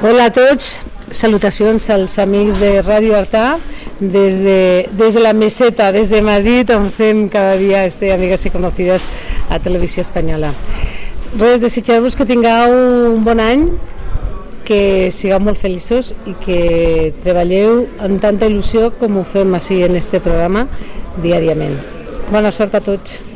Hola a tots, salutacions als amics de Ràdio Artà des de la meseta, des de Madrid, on fem cada dia Amigas i Conocidas a Televisió Espanyola. Res, desitjar-vos que tingueu un bon any, que sigueu molt feliços i que treballeu amb tanta il·lusió com ho fem així en este programa diàriament. Bona sort a tots.